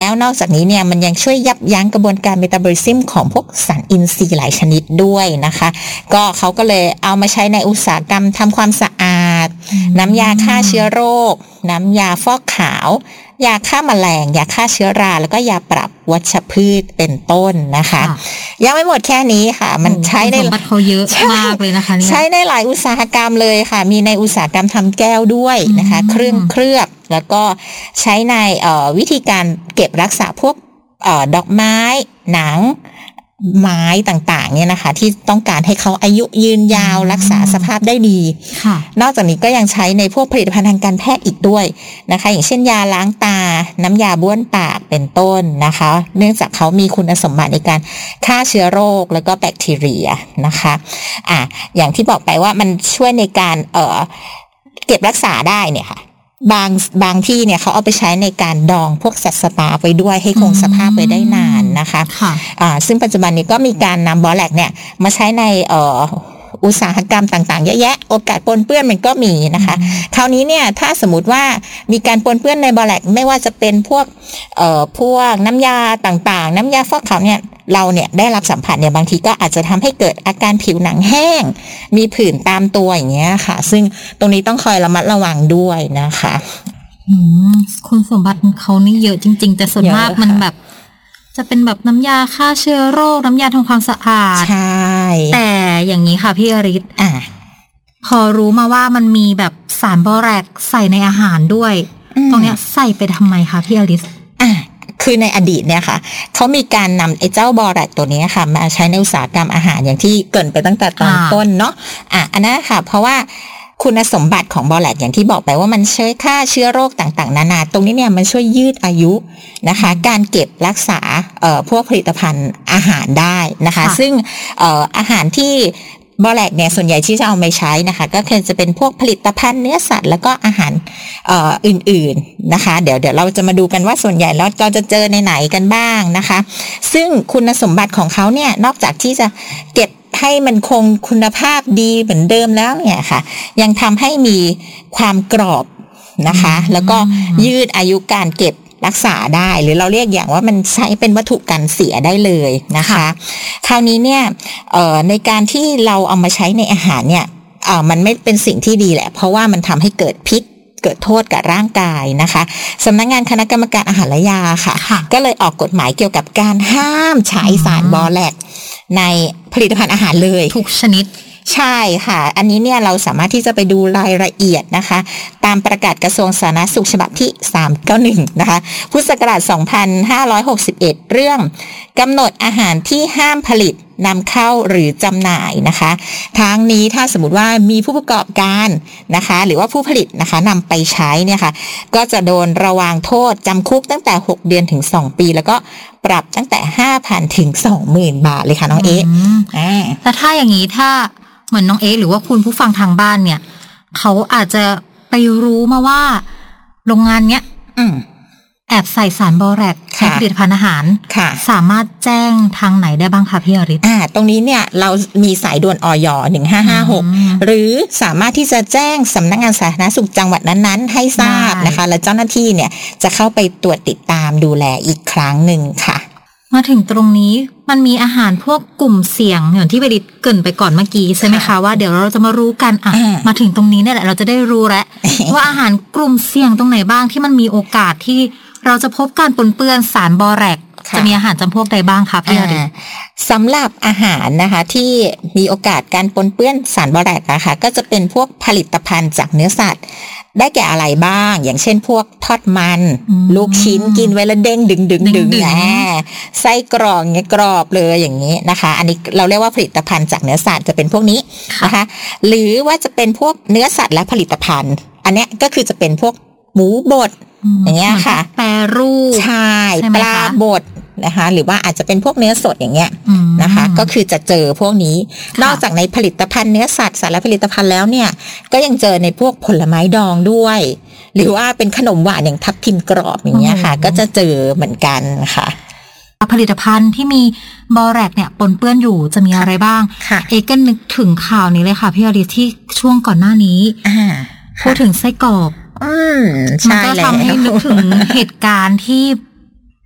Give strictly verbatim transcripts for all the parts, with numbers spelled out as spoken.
แล้วนอกจากนี้เนี่ยมันยังช่วยยับยั้งกระบวนการเมตาบอลิซึมของพวกสารอินทรีย์หลายชนิดด้วยนะคะก็เขาก็เลยเอามาใช้ในอุตสาหกรรมทำความสะอาดน้ำยาฆ่าเชื้อโรคน้ำยาฟอกขาวยาฆ่าแมลงยาฆ่าเชื้อราแล้วก็ยาปรับวัชพืชเป็นต้นนะคะยังไม่หมดแค่นี้ค่ะมันใช้ในสมบัติเขาเยอะมากเลยนะคะเนี่ยใช้ในหลายอุตสาหกรรมเลยค่ะมีในอุตสาหกรรมทำแก้วด้วยนะคะเครื่องเคลือบแล้วก็ใช้ในวิธีการเก็บรักษาพวกดอกไม้หนังไม้ต่างๆเนี่ยนะคะที่ต้องการให้เขาอายุยืนยาวรักษาสภาพได้ดีนอกจากนี้ก็ยังใช้ในพวกผลิตภัณฑ์ทางการแพทย์อีกด้วยนะคะอย่างเช่นยาล้างตาน้ำยาบ้วนปากเป็นต้นนะคะเนื่องจากเขามีคุณสมบัติในการฆ่าเชื้อโรคแล้วก็แบคทีเรียนะคะอ่ะอย่างที่บอกไปว่ามันช่วยในการเอ่อเก็บรักษาได้เนี่ยค่ะบางบางที่เนี่ยเขาเอาไปใช้ในการดองพวกสัตว์สปาไว้ด้วยให้คงสภาพไว้ได้นานนะคะอ่าซึ่งปัจจุบันนี้ก็มีการนำบอแลกเนี่ยมาใช้ในเอ่ออุตสาหกรรมต่างๆเยอะแยะโอกาสปนเปื้อนมันก็มีนะคะคราวนี้เนี่ยถ้าสมมติว่ามีการปนเปื้อนในบอแลกไม่ว่าจะเป็นพวกเอ่อพวกน้ำยาต่างๆน้ำยาฟอกขาวเนี่ยเราเนี่ยได้รับสัมผัสเนี่ยบางทีก็อาจจะทำให้เกิดอาการผิวหนังแห้งมีผื่นตามตัวอย่างเงี้ยค่ะซึ่งตรงนี้ต้องคอยระมัดระวังด้วยนะคะอืมคุณสมบัติเขานี่เยอะจริงๆแต่ส่วนมากมันแบบจะเป็นแบบน้ำยาฆ่าเชื้อโรคน้ำยาทำความสะอาดใช่แต่อย่างนี้ค่ะพี่อริศอ่ะพอรู้มาว่ามันมีแบบสารบอแรกใส่ในอาหารด้วยตรงเนี้ยใส่ไปทำไมคะพี่อริศอ่ะคือในอดีตเนี่ยค่ะเขามีการนำไอ้เจ้าบอแรกตัวนี้ค่ะมาใช้ในอุตสาหกรรมอาหารอย่างที่เกริ่นไปตั้งแต่ตอนต้นเนาะอ่ะอันนั้นค่ะเพราะว่าคุณสมบัติของบอแลกอย่างที่บอกไปว่ามันช่วยฆ่าเชื้อโรคต่างๆนานาตรงนี้เนี่ยมันช่วยยืดอายุนะคะการเก็บรักษาเอ่อพวกผลิตภัณฑ์อาหารได้นะคะซึ่งเอ่ออาหารที่บอแลกเนี่ยส่วนใหญ่ที่จะเอาไปใช้นะคะก็คือจะเป็นพวกผลิตภัณฑ์เนื้อสัตว์แล้วก็อาหารเอ่ออื่นๆนะคะเดี๋ยวเดี๋ยวเราจะมาดูกันว่าส่วนใหญ่แล้วเราจะเจอในไหนกันบ้างนะคะซึ่งคุณสมบัติของเขาเนี่ยนอกจากที่จะเก็บให้มันคงคุณภาพดีเหมือนเดิมแล้วเนี่ยค่ะยังทำให้มีความกรอบนะคะแล้วก็ยืดอายุการเก็บรักษาได้หรือเราเรียกอย่างว่ามันใช้เป็นวัตถุกันเสียได้เลยนะคะคราวนี้เนี่ยเอ่อในการที่เราเอามาใช้ในอาหารเนี่ยเอ่อมันไม่เป็นสิ่งที่ดีแหละเพราะว่ามันทำให้เกิดพิษเกิดโทษกับร่างกายนะคะสำนักงานคณะกรรมการอาหารและยาค่ะก็เลยออกกฎหมายเกี่ยวกับการห้ามใช้สารบอแลกในผลิตภัณฑ์อาหารเลยทุกชนิดใช่ค่ะอันนี้เนี่ยเราสามารถที่จะไปดูรายละเอียดนะคะตามประกาศกระทรวงสาธารณสุขฉบับที่สามร้อยเก้าสิบเอ็ดนะคะพุทธศักราชสองพันห้าร้อยหกสิบเอ็ดเรื่องกำหนดอาหารที่ห้ามผลิตนำเข้าหรือจำหน่ายนะคะทั้งนี้ถ้าสมมติว่ามีผู้ประกอบการนะคะหรือว่าผู้ผลิตนะคะนำไปใช้เนี่ยค่ะก็จะโดนระวางโทษจำคุกตั้งแต่หกเดือนถึงสองปีแล้วก็ปรับตั้งแต่ ห้าพัน ถึง สองหมื่น บาทเลยค่ะน้องเอ๊ะแต่ถ้าอย่างนี้ถ้าเหมือนน้องเอ๊ะหรือว่าคุณผู้ฟังทางบ้านเนี่ยเขาอาจจะไปรู้มาว่าโรงงานเนี้ยแอบใส่สารบอแรกในผลิตภัณฑ์อาหารสามารถแจ้งทางไหนได้บ้างคะพี่อริศอ่าตรงนี้เนี่ยเรามีสายด่วนอย หนึ่งห้าห้าหกหรือสามารถที่จะแจ้งสำนักงานสาธารณสุขจังหวัดนั้นๆให้ทราบนะคะและเจ้าหน้าที่เนี่ยจะเข้าไปตรวจติดตามดูแลอีกครั้งหนึ่งค่ะมาถึงตรงนี้มันมีอาหารพวกกลุ่มเสี่ยงอย่างที่ไปดิดเกินไปก่อนเมื่อกี้ใช่ไหมคะว่าเดี๋ยวเราจะมารู้กันอ่ะมาถึงตรงนี้เนี่ยแหละเราจะได้รู้แล้วว่าอาหารกลุ่มเสี่ยงตรงไหนบ้างที่มันมีโอกาสที่เราจะพบการปนเปื้อนสารบอแรกจะมีอาหารจำพวกใดบ้างคะพี่อริศสำหรับอาหารนะคะที่มีโอกาสการปนเปื้อนสารบอแรกนะคะก็จะเป็นพวกผลิตภัณฑ์จากเนื้อสัตว์ได้แก่อะไรบ้างอย่างเช่นพวกทอดมันลูกชิ้นกินไว้แล้วเด้งดึงดึงดึงแหมไส้กรอกเงี้ยกรอบเลยอย่างนี้นะคะอันนี้เราเรียกว่าผลิตภัณฑ์จากเนื้อสัตว์จะเป็นพวกนี้นะคะหรือว่าจะเป็นพวกเนื้อสัตว์และผลิตภัณฑ์อันเนี้ยก็คือจะเป็นพวกหมูบดอย่างเงี้ยค่ะแปรรูปใช่ปลาบดนะคะหรือว่าอาจจะเป็นพวกเนื้อสดอย่างเงี้ยนะคะก็คือจะเจอพวกนี้นอกจากในผลิตภัณฑ์เนื้อสัตว์สารผลิตภัณฑ์แล้วเนี่ยก็ยังเจอในพวกผลไม้ดองด้วยหรือว่าเป็นขนมหวานอย่างทับทิมกรอบอย่างเงี้ยค่ะก็จะเจอเหมือนกันค่ะผลิตภัณฑ์ที่มีบอแรกเนี่ยปนเปื้อนอยู่จะมีอะไรบ้างเอก็นึกถึงข่าวนี้เลยค่ะพี่อริศที่ช่วงก่อนหน้านี้พูดถึงไส้กรอกอืมมันก็ทำให้นึกถึงเหตุการณ์ที่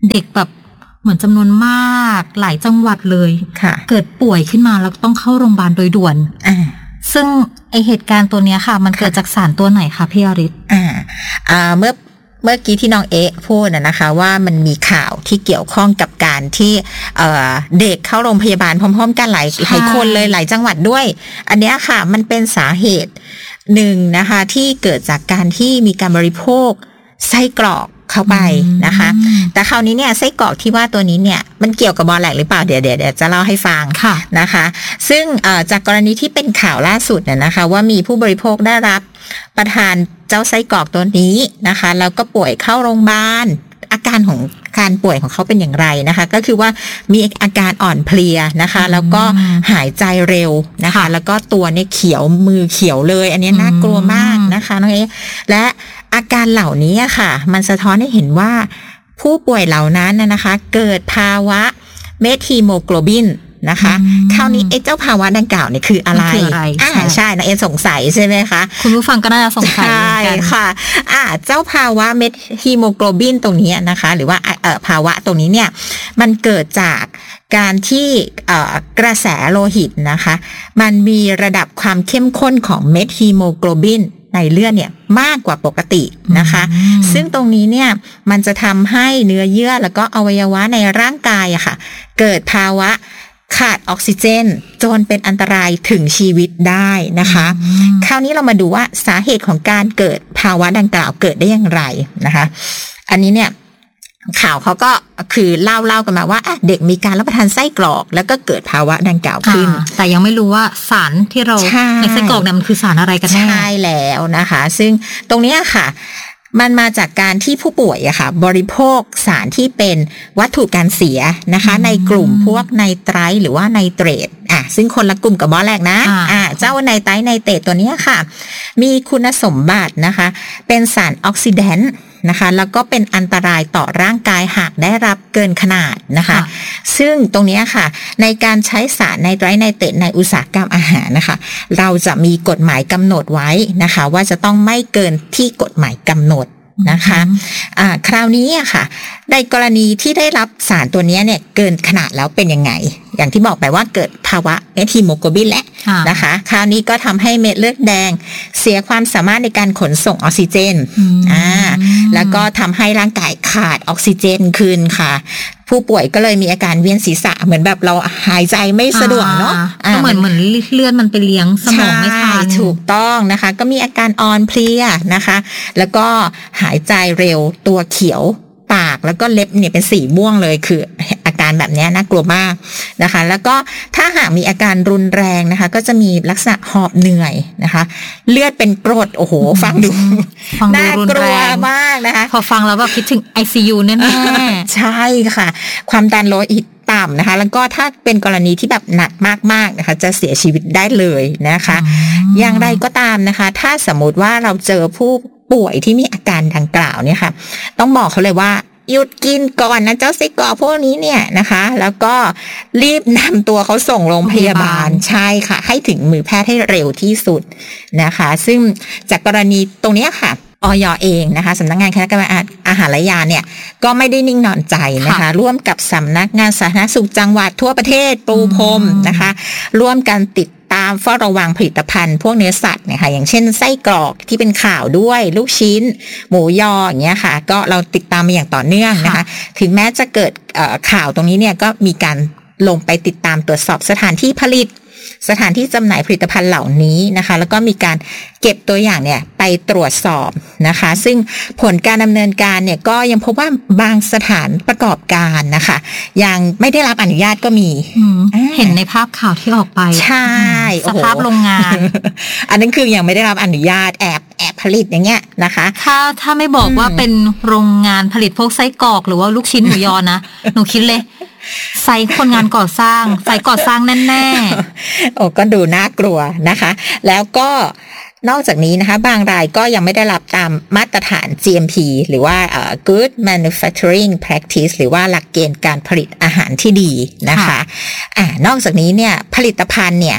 เด็กแบบเหมือนจำนวนมากหลายจังหวัดเลยเกิดป่วยขึ้นมาแล้วต้องเข้าโรงพยาบาลโดยด่วนซึ่งไอเหตุการณ์ตัวนี้ค่ะมันเกิดจากสารตัวไหนคะพี่อริศอ่าอ่าเมื่อเมื่อกี้ที่น้องเอ๊ะพูดนะคะว่ามันมีข่าวที่เกี่ยวข้องกับการที่เอ่อเด็กเข้าโรงพยาบาลพร้อมๆกันหลายหลายคนเลยหลายจังหวัดด้วยอันนี้ค่ะมันเป็นสาเหตุหนึ่งนะคะที่เกิดจากการที่มีการบริโภคไส้กรอกเข้าไปนะคะแต่คราวนี้เนี่ยไส้กรอกที่ว่าตัวนี้เนี่ยมันเกี่ยวกับบอแลกหรือเปล่าเดี๋ยวเดี๋ยวจะเล่าให้ฟังนะคะซึ่งจากกรณีที่เป็นข่าวล่าสุดเนี่ยนะคะว่ามีผู้บริโภคได้รับประทานเจ้าไส้กรอกตัวนี้นะคะแล้วก็ป่วยเข้าโรงพยาบาลอาการของการป่วยของเขาเป็นอย่างไรนะคะก็คือว่ามีอาการอ่อนเพลียนะคะแล้วก็หายใจเร็วนะคะแล้วก็ตัวเนี่ยเขียวมือเขียวเลยอันนี้น่ากลัวมากนะคะน้องเอ๊ะและอาการเหล่านี้ค่ะมันสะท้อนให้เห็นว่าผู้ป่วยเหล่านั้นนะคะเกิดภาวะเมทฮีโมโกลบินนะคะคราวนี้ไอ้เจ้าภาวะดังกล่าวเนี่ยคืออะไรอ่าใช่นะเอ็นสงสัยใช่ไหมคะคุณผู้ฟังก็น่าจะสงสัยเหมือนกันค่ะอ่าเจ้าภาวะเมทฮีโมโกลบินตรงนี้นะคะหรือว่าเอ่อภาวะตรงนี้เนี่ยมันเกิดจากการที่เอ่อกระแสโลหิตนะคะมันมีระดับความเข้มข้นของเมทฮีโมโกลบินในเลือดเนี่ยมากกว่าปกตินะคะซึ่งตรงนี้เนี่ยมันจะทำให้เนื้อเยื่อแล้วก็อวัยวะในร่างกายอะค่ะเกิดภาวะขาดออกซิเจนจนเป็นอันตรายถึงชีวิตได้นะคะคราวนี้เรามาดูว่าสาเหตุของการเกิดภาวะดังกล่าวเกิดได้อย่างไรนะคะอันนี้เนี่ยข่าวเขาก็คือเล่าเล่ากันมาว่าเด็กมีการรับประทานไส้กรอกแล้วก็เกิดภาวะดังกล่าวขึ้นแต่ยังไม่รู้ว่าสารที่เราในไส้กรอกเนี่ยมันคือสารอะไรกันแน่ใช่แล้วนะคะซึ่งตรงนี้ค่ะมันมาจากการที่ผู้ป่วยอะค่ะบริโภคสารที่เป็นวัตถุการเสียนะคะในกลุ่มพวกไนไตรท์หรือว่าไนเตรตอ่ะซึ่งคนละกลุ่มกับบอแลกนะอ่าเจ้าไนไตรท์ไนเตรตตัวนี้ค่ะมีคุณสมบัตินะคะเป็นสารออกซิแดนต์นะคะแล้วก็เป็นอันตรายต่อร่างกายหากได้รับเกินขนาดนะคะซึ่งตรงนี้ค่ะในการใช้สารไนไตรท์ไนเตรตในอุตสาหกรรมอาหารนะคะเราจะมีกฎหมายกำหนดไว้นะคะว่าจะต้องไม่เกินที่กฎหมายกำหนดนะคะอ่าคราวนี้อะค่ะในกรณีที่ได้รับสารตัวนี้เนี่ยเกินขนาดแล้วเป็นยังไงอย่างที่บอกไปว่าเกิดภาวะเมทฮีโมโกลบินแล้วนะคะคราวนี้ก็ทำให้เม็ดเลือดแดงเสียความสามารถในการขนส่งออกซิเจนอ่าแล้วก็ทำให้ร่างกายขาดออกซิเจนคืนค่ะผู้ป่วยก็เลยมีอาการเวียนศีรษะเหมือนแบบเราหายใจไม่สะดวกเนาะก็เหมือนเหมือนเลือดมันไปเลี้ยงสมองไม่ทันถูกต้องนะคะก็มีอาการอ่อนเพลียนะคะแล้วก็หายใจเร็วตัวเขียวปากแล้วก็เล็บเนี่ยเป็นสีม่วงเลยคืออาการแบบนี้น่ากลัวมากนะคะแล้วก็ถ้าหากมีอาการรุนแรงนะคะก็จะมีลักษณะหอบเหนื่อยนะคะเลือดเป็นกรดโอ้โหฟังดูน่ากลัวมากนะคะพอฟังแล้วแบบคิดถึง ไอ ซี ยู แน่ๆใช่ค่ะความดันโลหิตต่ำนะคะแล้วก็ถ้าเป็นกรณีที่แบบหนักมากๆนะคะจะเสียชีวิตได้เลยนะคะอย่างไรก็ตามนะคะถ้าสมมติว่าเราเจอผู้ป่วยที่มีอาการดังกล่าวเนี่ยค่ะต้องบอกเขาเลยว่าหยุดกินก่อนนะเจ้าไส้กรอกพวกนี้เนี่ยนะคะแล้วก็รีบนำตัวเขาส่งโรงพยาบาลใช่ค่ะให้ถึงมือแพทย์ให้เร็วที่สุดนะคะซึ่งจากกรณีตรงนี้ค่ะอย.เองนะคะสำนักงานคณะกรรมการอาหารและยาเนี่ยก็ไม่ได้นิ่งนอนใจนะคะร่วมกับสำนักงานสาธารณสุขจังหวัดทั่วประเทศปูพรมนะคะร่วมกันติดตามเฝ้าระวังผลิตภัณฑ์พวกเนื้อสัตว์นะคะอย่างเช่นไส้กรอกที่เป็นข่าวด้วยลูกชิ้นหมูยออย่างเงี้ยค่ะก็เราติดตามมาอย่างต่อเนื่องนะคะถึงแม้จะเกิดข่าวตรงนี้เนี่ยก็มีการลงไปติดตามตรวจสอบสถานที่ผลิตสถานที่จำหน่ายผลิตภัณฑ์เหล่านี้นะคะแล้วก็มีการเก็บตัวอย่างเนี่ยไปตรวจสอบนะคะซึ่งผลการดำเนินการเนี่ยก็ยังพบว่าบางสถานประกอบการนะคะยังไม่ได้รับอนุญาตก็มีเห็นในภาพข่าวที่ออกไปใช่สภาพโรงงานอันนั้นคือยังไม่ได้รับอนุญาตแอบแอบผลิตอย่างเงี้ยนะคะถ้าถ้าไม่บอกว่าเป็นโรงงานผลิตพวกไส้กรอกหรือว่าลูกชิ้นหมูยอนะหนูคิดเลยไซต์คนงานก่อสร้างไซต์ก่อสร้างแน่ๆโอ้ก็ดูน่ากลัวนะคะแล้วก็นอกจากนี้นะคะบางรายก็ยังไม่ได้รับตามมาตรฐาน จี เอ็ม พี หรือว่า Good Manufacturing Practice หรือว่าหลักเกณฑ์การผลิตอาหารที่ดีนะคะอ่านอกจากนี้เนี่ยผลิตภัณฑ์เนี่ย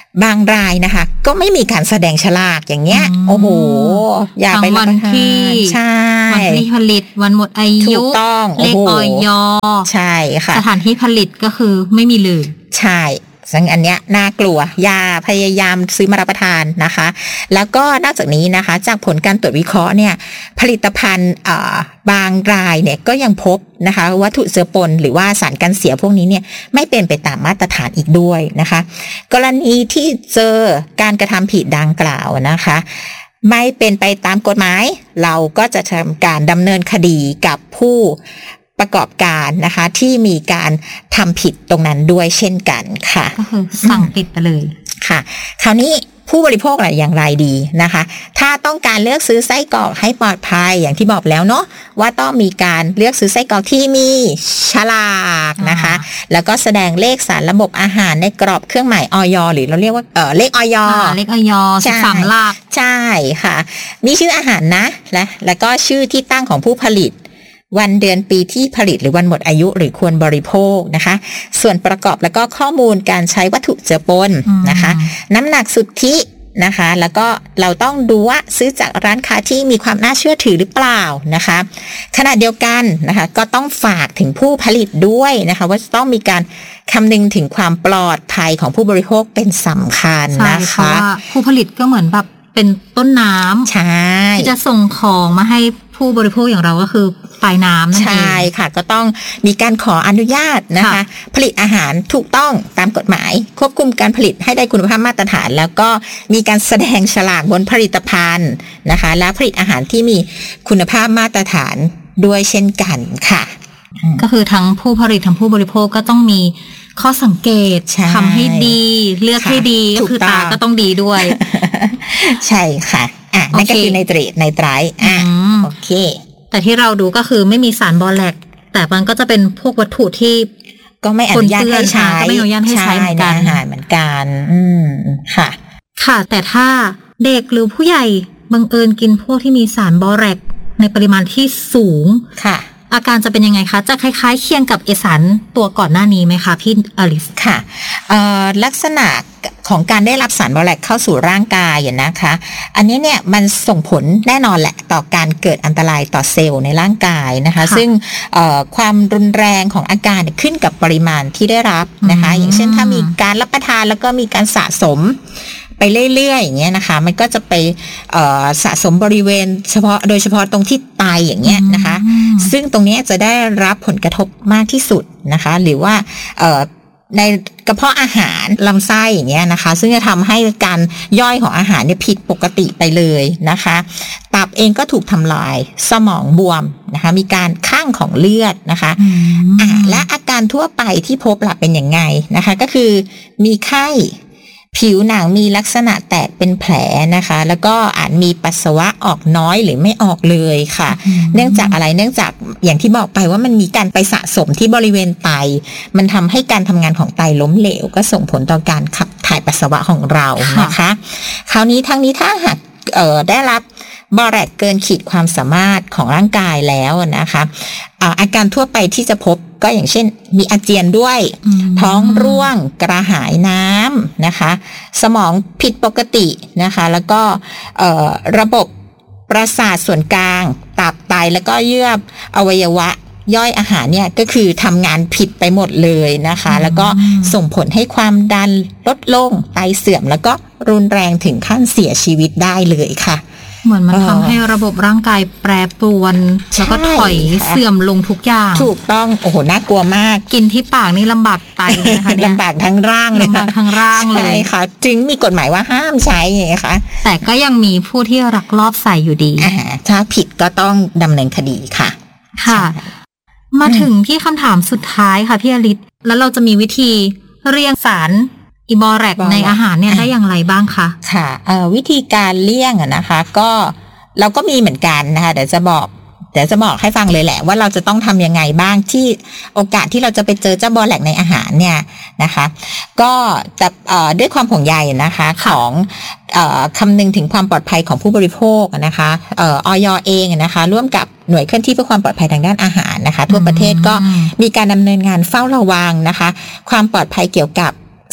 บางรายนะคะก็ไม่มีการแสดงฉลากอย่างเงี้ยโอ้โหอย่าไปรับประทานใช่วันที่ผลิตวันหมดอายุถูกต้องเลขอย. ใช่ค่ะสถานที่ผลิตก็คือไม่มีเลยใช่ซึ่งอันเนี้ยน่ากลัวอย่าพยายามซื้อมารับประทานนะคะแล้วก็นอกจากนี้นะคะจากผลการตรวจวิเคราะห์เนี่ยผลิตภัณฑ์บางรายเนี่ยก็ยังพบนะคะวัตถุเจือปนหรือว่าสารกันเสียพวกนี้เนี่ยไม่เป็นไปตามมาตรฐานอีกด้วยนะคะกรณีที่เจอการกระทำผิดดังกล่าวนะคะไม่เป็นไปตามกฎหมายเราก็จะทำการดำเนินคดีกับผู้ประกอบการนะคะที่มีการทำผิดตรงนั้นด้วยเช่นกันค่ะก็คือสั่งปิดไปเลยค่ะคราวนี้ผู้บริโภคอะไรอย่างไรดีนะคะถ้าต้องการเลือกซื้อไส้กรอกให้ปลอดภัยอย่างที่บอกแล้วเนาะว่าต้องมีการเลือกซื้อไส้กรอกที่มีฉลากนะคะแล้วก็แสดงเลขสารระบบอาหารในกรอบเครื่องหมายอย.หรือเราเรียกว่าเออเลขอย. เลขอย.สิบสามหลักใช่ค่ะมีชื่ออาหารนะและแล้วก็ชื่อที่ตั้งของผู้ผลิตวันเดือนปีที่ผลิตหรือวันหมดอายุหรือควรบริโภคนะคะส่วนประกอบแล้วก็ข้อมูลการใช้วัตถุเจือปนนะคะน้ำหนักสุทธินะคะแล้วก็เราต้องดูว่าซื้อจากร้านค้าที่มีความน่าเชื่อถือหรือเปล่านะคะขณะเดียวกันนะคะก็ต้องฝากถึงผู้ผลิตด้วยนะคะว่าต้องมีการคำนึงถึงความปลอดภัยของผู้บริโภคเป็นสำคัญนะคะเพราะว่าผู้ผลิตก็เหมือนแบบเป็นต้นน้ำใช่ที่จะส่งของมาให้ผู้บริโภคอย่างเราก็คือปลายน้ำนั่นเองใช่ค่ะก็ต้องมีการขออนุญาตนะคะผลิตอาหารถูกต้องตามกฎหมายควบคุมการผลิตให้ได้คุณภาพมาตรฐานแล้วก็มีการแสดงฉลากบนผลิตภัณฑ์นะคะและผลิตอาหารที่มีคุณภาพมาตรฐานด้วยเช่นกันค่ะก็คือทั้งผู้ผลิตทั้งผู้บริโภคก็ต้องมีข้อสังเกตทำให้ดีเลือกให้ดีก็คือตาก็ต้องดีด้วยใช่ค่ะอ่ะนั่นก็คือในตรีในไตรอ่ะโอเคแต่ที่เราดูก็คือไม่มีสารบอแลกแต่มันก็จะเป็นพวกวัตถุที่ก็ไม่อนุญาตให้ใช้ก็ไม่อนุญาตให้ใช้เหมือนกันอาหารเหมือนกันอืมค่ะค่ะแต่ถ้าเด็กหรือผู้ใหญ่บังเอิญกินพวกที่มีสารบอแลกในปริมาณที่สูงค่ะอาการจะเป็นยังไงคะจะคล้ายๆเคียงกับเอสารตัวก่อนหน้านี้ไหมคะพี่อลิสค่ะลักษณะของการได้รับสารบอแลกเข้าสู่ร่างกายนะคะอันนี้เนี่ยมันส่งผลแน่นอนแหละต่อการเกิดอันตรายต่อเซลล์ในร่างกายนะคะซึ่งความรุนแรงของอาการขึ้นกับปริมาณที่ได้รับนะคะอย่างเช่นถ้ามีการรับประทานแล้วก็มีการสะสมไปเรื่อยๆอย่างเงี้ยนะคะมันก็จะไปสะสมบริเวณเฉพาะโดยเฉพาะตรงที่ไตอย่างเงี้ยนะคะซึ่งตรงนี้จะได้รับผลกระทบมากที่สุดนะคะหรือว่าในกระเพาะอาหารลำไส้อย่างเงี้ยนะคะซึ่งจะทำให้การย่อยของอาหารเนี่ยผิดปกติไปเลยนะคะตับเองก็ถูกทำลายสมองบวมนะคะมีการข้างของเลือดนะคะอ่าและอาการทั่วไปที่พบหลักเป็นอย่างไงนะคะก็คือมีไข้ผิวหนังมีลักษณะแตกเป็นแผลนะคะแล้วก็อาจมีปัสสาวะออกน้อยหรือไม่ออกเลยค่ะเนื่องจากอะไรเนื่องจากอย่างที่บอกไปว่ามันมีการไปสะสมที่บริเวณไตมันทำให้การทำงานของไตล้มเหลวก็ส่งผลต่อการขับถ่ายปัสสาวะของเรานะคะคราวนี้ทั้งนี้ถ้าหากเอ่อได้รับบอแรกเกินขีดความสามารถของร่างกายแล้วนะคะอาการทั่วไปที่จะพบก็อย่างเช่นมีอาเจียนด้วยท้องร่วงกระหายน้ำนะคะสมองผิดปกตินะคะแล้วก็ระบบประสาทส่วนกลางตับไตแล้วก็เยื่ออวัยวะย่อยอาหารเนี่ยก็คือทำงานผิดไปหมดเลยนะคะแล้วก็ส่งผลให้ความดันลดลงไตเสื่อมแล้วก็รุนแรงถึงขั้นเสียชีวิตได้เลยค่ะเหมือนมันทำให้ระบบร่างกายแปรปรวนแล้วก็ถอยเสื่อมลงทุกอย่างถูกต้องโอ้โหน่ากลัวมากกินที่ปากนี่ลำบากไตนะคะลำบากทั้งร่างเลยลำบากทั้งร่างเลยใช่ค่ะจึงมีกฎหมายว่าห้ามใช้ไงคะแต่ก็ยังมีผู้ที่รักลอบใส่อยู่ดีถ้าผิดก็ต้องดำเนินคดีค่ะค่ะมาถึงที่คำถามสุดท้ายค่ะพี่อลิศแล้วเราจะมีวิธีเรียงสารอีบอแรกในอาหารเนี่ยได้อย่างไรบ้างคะค่ะวิธีการเลี่ยงอะนะคะก็เราก็มีเหมือนกันนะคะเดี๋ยวจะบอกเดี๋ยวจะบอกให้ฟังเลยแหละว่าเราจะต้องทำยังไงบ้างที่โอกาสที่เราจะไปเจอเจ้าบอแรกในอาหารเนี่ยนะคะก็แต่ด้วยความห่วงใยนะคะของคำนึงถึงความปลอดภัยของผู้บริโภคนะคะอย.เองนะคะร่วมกับหน่วยเคลื่อนที่เพื่อความปลอดภัยทางด้านอาหารนะคะทั่วประเทศก็มีการดำเนินงานเฝ้าระวังนะคะความปลอดภัยเกี่ยวกับ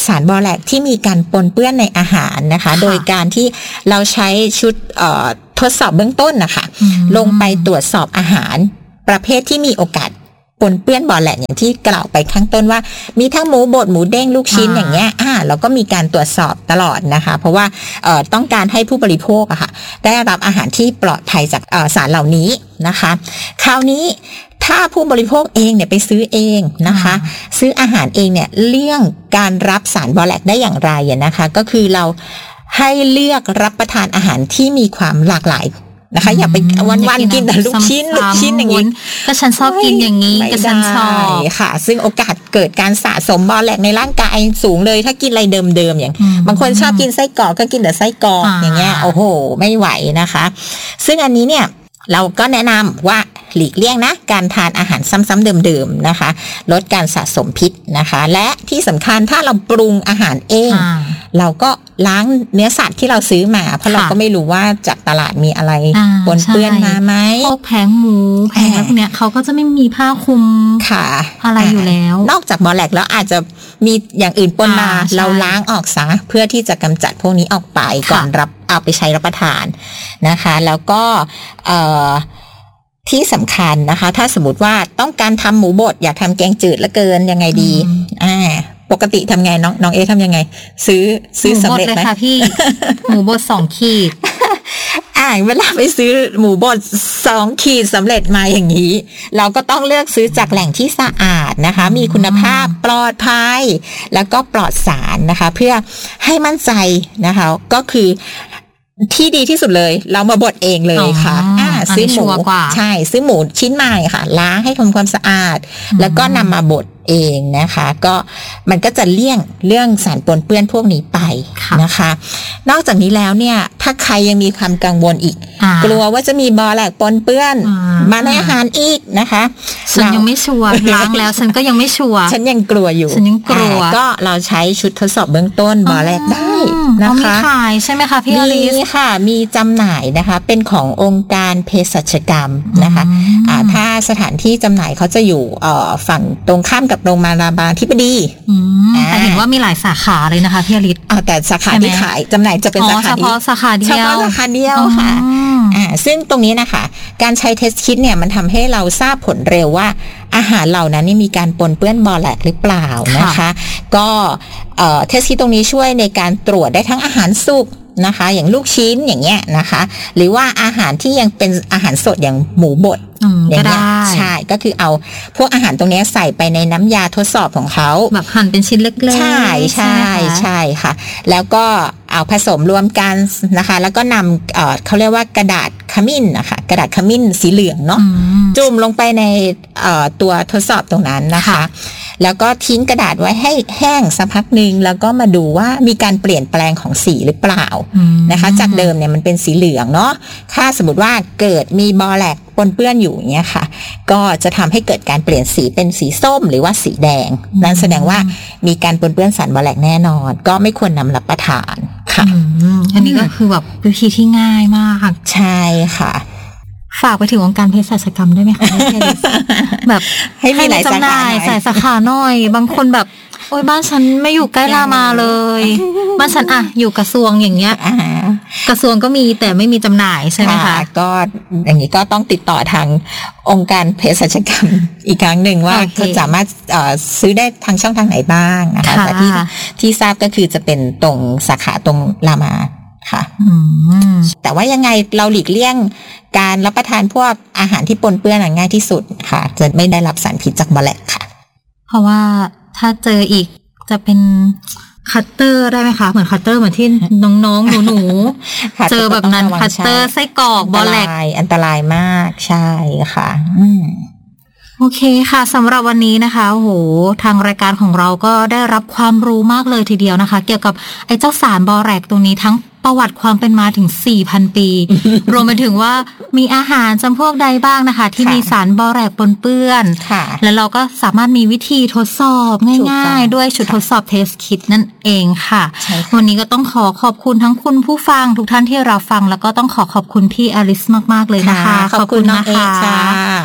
สารบอแลกที่มีการปนเปื้อนในอาหารนะคะโดยการที่เราใช้ชุดทดสอบเบื้องต้นนะคะลงไปตรวจสอบอาหารประเภทที่มีโอกาสปนเปื้อนบอแลกอย่างที่กล่าวไปข้างต้นว่ามีทั้งหมูบดหมูเด้งลูกชิ้นอย่างเงี้ยอ่าเราก็มีการตรวจสอบตลอดนะคะเพราะว่าเอ่อต้องการให้ผู้บริโภคอะค่ะได้รับอาหารที่ปลอดภัยจากเอ่อสารเหล่านี้นะคะคราวนี้ถ้าผู้บริโภคเองเนี่ยไปซื้อเองนะคะซื้ออาหารเองเนี่ยเลี่ยงการรับสารบอแลกได้อย่างไรนะคะก็คือเราให้เลือกรับประทานอาหารที่มีความหลากหลายนะคะอย่าไปวันๆกินแต่ลูกชิ้นลูกชิ้นอย่างนี้ก็ฉันชอบกินอย่างนี้ก็ฉันชอบค่ะซึ่งโอกาสเกิดการสะสมบอแลกในร่างกายสูงเลยถ้ากินอะไรเดิมๆอย่างบางคนชอบกินไส้กรอกก็กินแต่ไส้กรอกอย่างเงี้ยโอ้โหไม่ไหวนะคะซึ่งอันนี้เนี่ยเราก็แนะนำว่าหลีกเลี่ยงนะการทานอาหารซ้ำๆเดิมๆนะคะลดการสะสมพิษนะคะและที่สำคัญถ้าเราปรุงอาหารเองเราก็ล้างเนื้อสัตว์ที่เราซื้อมาเพราะเราก็ไม่รู้ว่าจากตลาดมีอะไรปนเปื้อนมาไหมพวกแผงหมูแผงอะไรพวกเนี้ยเขาก็จะไม่มีผ้าคลุมค่ะอะไรอยู่แล้วนอกจากบอแลกแล้วอาจจะมีอย่างอื่นปนมาเราล้างออกซะเพื่อที่จะกำจัดพวกนี้ออกไปก่อนรับเอาไปใช้รับประทานนะคะแล้วก็เอ่อที่สำคัญนะคะถ้าสมมติว่าต้องการทำหมูบดอยากทำแกงจืดละเกินยังไงดีอ่าปกติทำไงน้องน้องเอทำยังไงซื้อซื้อสำเร็จไหมหมูบดเลยค่ะพี่หมูบดสองขีดอ่าเวลาไปซื้อหมูบดสองขีดสำเร็จมาอย่างนี้เราก็ต้องเลือกซื้อจากแหล่งที่สะอาดนะคะมีคุณภาพปลอดภัยแล้วก็ปลอดสารนะคะเพื่อให้มั่นใจนะคะก็คือที่ดีที่สุดเลยเรามาบดเองเลยค่ะอ่าซื้อหมูใช่ซื้อหมูชิ้นใหม่ค่ะล้างให้ทำความสะอาดแล้วก็นำมาบดเองนะคะก็มันก็จะเลี่ยงเรื่องสารปนเปื้อนพวกนี้ไปนะคะนอกจากนี้แล้วเนี่ยถ้าใครยังมีความกังวลอีกกลัวว่าจะมีบอแลกปนเปื้อนมาในอาหารอีกนะคะฉันยังไม่ชัวร์ล้างแล้วฉันก็ยังไม่ชัวร์ฉันยังกลัวอยู่ฉันยังกลัวก็เราใช้ชุดทดสอบเบื้องต้นบอแลกได้นะคะมีขายใช่ไหมคะพี่อลิสมีค่ะมีจำหน่ายนะคะเป็นขององค์การเภสัชกรรมนะคะอ่าถ้าสถานที่จำหน่ายเขาจะอยู่เอ่อฝั่งตรงข้ามกับโรงพยาบาลรามาธิบดีแต่เห็นว่ามีหลายสาขาเลยนะคะพี่อลิสอ่าแต่สาขาที่ขายจำหน่ายจะเป็นสาขาเฉพาะสาขาเดียวเฉพาะสาขาเดียวค่ะอ่าซึ่งตรงนี้นะคะการใช้เทสคิดเนี่ยมันทำให้เราทราบผลเร็วว่าอาหารเหล่านั้นนี่มีการปนเปื้อนบอแลกหรือเปล่านะคะก็เอ่อเทสคิดตรงนี้ช่วยในการตรวจได้ทั้งอาหารสุกนะคะอย่างลูกชิ้นอย่างเงี้ยนะคะหรือว่าอาหารที่ยังเป็นอาหารสดอย่างหมูบดอย่างเงี้ยใช่ก็คือเอาพวกอาหารตรงนี้ใส่ไปในน้ำยาทดสอบของเขาแบบหั่นเป็นชิ้นเล็กๆใช่ใช่ใช่ค่ะแล้วก็เอาผสมรวมกันนะคะแล้วก็นำเอ่อเขาเรียกว่ากระดาษขมิ้นนะคะกระดาษขมิ้นสีเหลืองเนาะจุ่มลงไปในเอ่อตัวทดสอบตรงนั้นนะคะแล้วก็ทิ้งกระดาษไว้ให้แห้งสักพักนึงแล้วก็มาดูว่ามีการเปลี่ยนแปลงของสีหรือเปล่านะคะจากเดิมเนี่ยมันเป็นสีเหลืองเนาะถ้าสมมติว่าเกิดมีบอแลกปนเปื้อนอยู่อย่างเงี้ยค่ะก็จะทำให้เกิดการเปลี่ยนสีเป็นสีส้มหรือว่าสีแดงนั่นแสดงว่ามีการปนเปื้อนสารบอแลกแน่นอนก็ไม่ควรนำรับประทานค่ะอันนี้ก็คือแบบวิธีที่ง่ายมากใช่ค่ะฝากไปถึงองค์การเภสัชกรรมได้ไหมคะแบบให้มีหลายสาขาใส่สาขาหน่อยบางคนแบบโอ๊ยบ้านฉันไม่อยู่ใกล้รามาเลยบ้านฉันอะอยู่กระทรวงอย่างเงี้ยกระทรวงก็มีแต่ไม่มีจำหน่ายใช่ไหมคะก็อย่างนี้ก็ต้องติดต่อทางองค์การเภสัชกรรมอีกครั้งหนึ่งว่าจะสามารถซื้อได้ทางช่องทางไหนบ้างนะคะแต่ที่ที่ทราบก็คือจะเป็นตรงสาขาตรงรามาค่ะแต่ว่ายังไงเราหลีกเลี่ยงการรับประทานพวกอาหารที่ปนเปื้อนง่ายที่สุดค่ะจะไม่ได้รับสารพิษจากบอแลกค่ะเพราะว่าถ้าเจออีกจะเป็นคัตเตอร์ได้ไหมคะเหมือนคัตเตอร์เหมือนที่น้องๆหนูๆเจอแบบนั้นคัตเตอร์ไส้กรอกบอแลกอันตรายมากใช่ค่ะโอเคค่ะสำหรับวันนี้นะคะโอ้โหทางรายการของเราก็ได้รับความรู้มากเลยทีเดียวนะคะเกี่ยวกับไอ้เจ้าสารบอแลกตรงนี้ทั้งประวัติความเป็นมาถึง สี่พัน ปี รวมไปถึงว่ามีอาหารจำพวกใดบ้างนะคะที่มีสารบอแลกปนเปื้อนแล้วเราก็สามารถมีวิธีทดสอบง่ายๆด้วยชุดทดสอบเทสคิดนั่นเองค่ะวันนี้ก็ต้องขอขอบคุณทั้งคุณผู้ฟังทุกท่านที่เราฟังแล้วก็ต้องขอขอบคุณพี่อลิสมากๆเลยนะคะขอบคุณนะคะ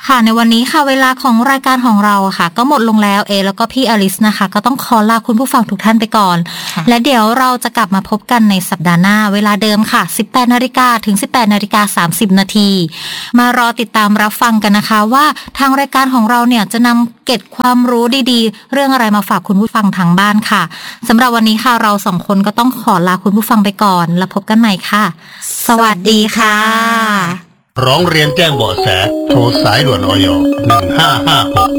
ค่ะในวันนี้ค่ะเวลาของรายการของเราค่ะก็หมดลงแล้วเอแล้วก็พี่อลิสนะคะก็ต้องขอลาคุณผู้ฟังทุกท่านไปก่อนและเดี๋ยวเราจะกลับมาพบกันในสัปดาห์หน้าเวลาเดิมค่ะ สิบแปดนาฬิกา ถึง สิบแปดนาฬิกาสามสิบนาทีมารอติดตามรับฟังกันนะคะว่าทางรายการของเราเนี่ยจะนำเกร็ดความรู้ดีๆเรื่องอะไรมาฝากคุณผู้ฟังทางบ้านค่ะสำหรับวันนี้ค่ะเราสองคนก็ต้องขอลาคุณผู้ฟังไปก่อนแล้วพบกันใหม่ค่ะสวัสดีค่ะร้องเรียนแจ้งเบาะแสโทรสายด่วนอย หนึ่งห้าห้าหก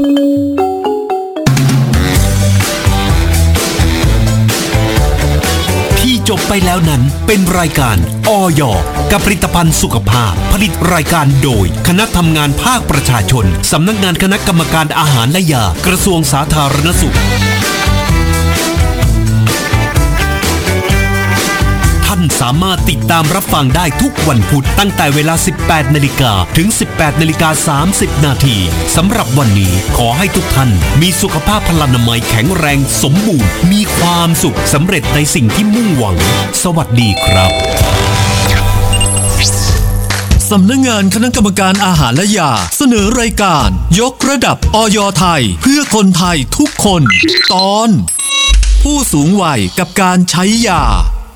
ที่จบไปแล้วนั้นเป็นรายการอย กับผลิตภัณฑ์สุขภาพผลิตรายการโดยคณะทำงานภาคประชาชนสำนักงานคณะกรรมการอาหารและยากระทรวงสาธารณสุขท่านสามารถติดตามรับฟังได้ทุกวันพุธตั้งแต่เวลา สิบแปดนาฬิกา ถึง สิบแปดนาฬิกาสามสิบนาทีสำหรับวันนี้ขอให้ทุกท่านมีสุขภาพพลานามัยแข็งแรงสมบูรณ์มีความสุขสำเร็จในสิ่งที่มุ่งหวังสวัสดีครับสำนักงานคณะกรรมการอาหารและยาเสนอรายการยกระดับอย.ไทยเพื่อคนไทยทุกคนตอนผู้สูงวัยกับการใช้ยา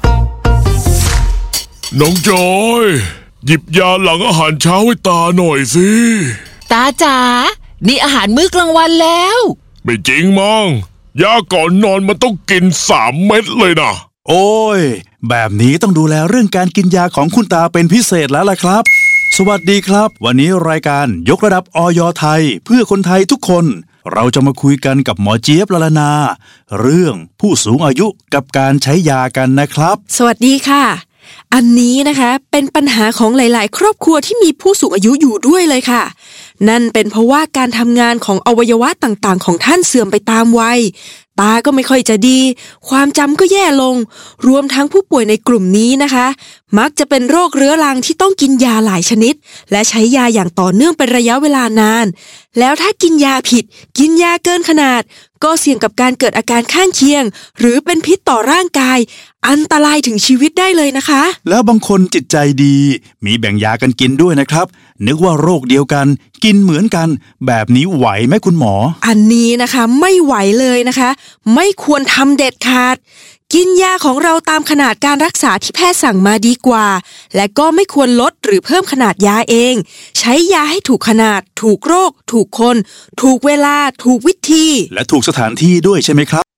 น้องจอยหยิบยาหลังอาหารเช้าให้ตาหน่อยสิตาจ๋านี่อาหารมื้อกลางวันแล้วไม่จริงมั้งยาก่อนนอนมันต้องกินสามเม็ดเลยนะโอ้ยแบบนี้ต้องดูแลเรื่องการกินยาของคุณตาเป็นพิเศษแล้วล่ะครับสวัสดีครับวันนี้รายการยกระดับอย.ไทยเพื่อคนไทยทุกคนเราจะมาคุยกันกับหมอเจี๊ยบละลานาเรื่องผู้สูงอายุกับการใช้ยากันนะครับสวัสดีค่ะอันนี้นะคะเป็นปัญหาของหลายๆครอบครัวที่มีผู้สูงอายุอยู่ด้วยเลยค่ะนั่นเป็นเพราะว่าการทำงานของอวัยวะต่างๆของท่านเสื่อมไปตามวัยตาก็ไม่ค่อยจะดีความจำก็แย่ลงรวมทั้งผู้ป่วยในกลุ่มนี้นะคะมักจะเป็นโรคเรื้อรังที่ต้องกินยาหลายชนิดและใช้ยาอย่างต่อเนื่องเป็นระยะเวลานานแล้วถ้ากินยาผิดกินยาเกินขนาดก็เสี่ยงกับการเกิดอาการข้างเคียงหรือเป็นพิษต่อร่างกายอันตรายถึงชีวิตได้เลยนะคะแล้วบางคนจิตใจดีมีแบ่งยากันกินด้วยนะครับนึกว่าโรคเดียวกันกินเหมือนกันแบบนี้ไหวไหมคุณหมออันนี้นะคะไม่ไหวเลยนะคะไม่ควรทำเด็ดขาดกินยาของเราตามขนาดการรักษาที่แพทย์สั่งมาดีกว่าและก็ไม่ควรลดหรือเพิ่มขนาดยาเองใช้ยาให้ถูกขนาดถูกโรคถูกคนถูกเวลาถูกวิธีและถูกสถานที่ด้วยใช่ไหมครับ